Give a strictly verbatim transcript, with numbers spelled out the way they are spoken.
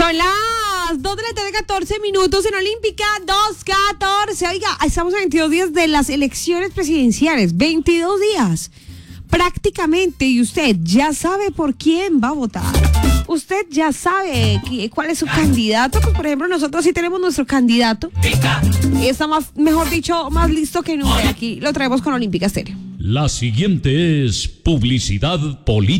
Son las dos de la tarde, catorce minutos en Olímpica, dos catorce. Oiga, estamos a veintidós días de las elecciones presidenciales, veintidós días prácticamente, y usted ya sabe por quién va a votar. Usted ya sabe qué, cuál es su candidato. Pues, por ejemplo, nosotros sí tenemos nuestro candidato. Está más, mejor dicho, más listo que nunca. Aquí lo traemos con Olímpica Estéreo. La siguiente es publicidad política.